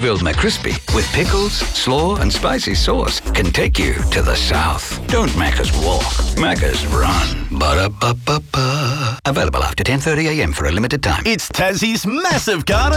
filled McCrispy with pickles, slaw and spicy sauce can take you to the south. Don't Macca's walk. Macca's run. Ba-da-ba-ba-ba. Available after 10:30 a.m. for a limited time. It's Tassie's massive garden